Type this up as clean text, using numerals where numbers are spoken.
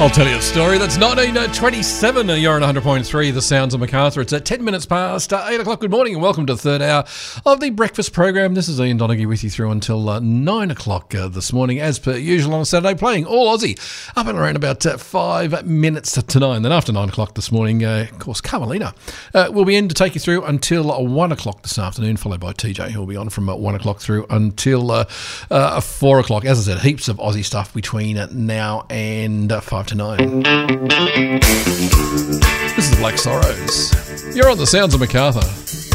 I'll tell you a story. That's 1927. You're on 100.3, The Sounds of Macarthur. It's at 10 minutes past 8 o'clock. Good morning and welcome to the third hour of the breakfast program. This is Ian Donaghy with you through until 9 o'clock this morning, as per usual on a Saturday, playing all Aussie up and around about 5 minutes to 9. Then after 9 o'clock this morning, of course, Carmelina will be in to take you through until 1 o'clock this afternoon, followed by TJ, who will be on from 1 o'clock through until 4 o'clock. As I said, heaps of Aussie stuff between now and 5 to 9. This is Black Sorrows. You're on The Sounds of Macarthur.